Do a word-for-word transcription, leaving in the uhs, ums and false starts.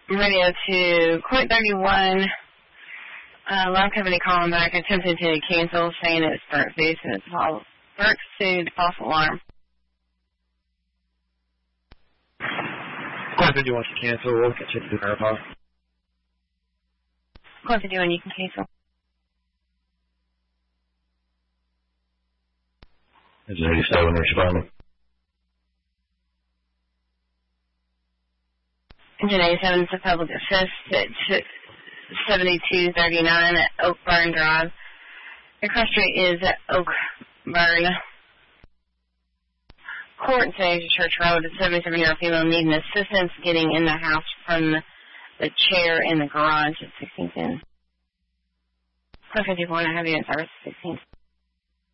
Radio to Court thirty-one. Uh, alarm company calling back, attempted to cancel, saying it's Burke Foods and it's false. Burke sued false alarm. Court fifty-one to cancel. We'll catch it to verify. Court fifty-one, you can cancel. Engine eighty-seven, responding. Engine eighty-seven is a public assist at seventy-two thirty-nine at Oakburn Drive. Your cross street is at Oakburn. Court says Church Road, a seventy-seven-year-old female needing assistance getting in the house from the chair in the garage at sixteen ten. Court fifty-one, I have you in service at sixteen.